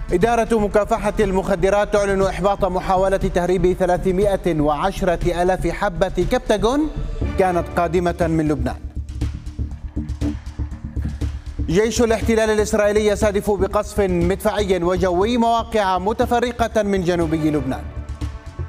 إدارة مكافحة المخدرات تعلن إحباط محاولة تهريب 310 ألف حبة كبتاغون كانت قادمة من لبنان. جيش الاحتلال الإسرائيلي يستهدف بقصف مدفعي وجوي مواقع متفرقة من جنوبي لبنان.